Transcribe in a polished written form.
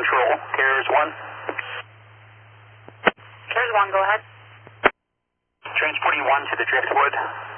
control. Carriers 1. Carriers 1, go ahead. Transporting 1 to the driftwood.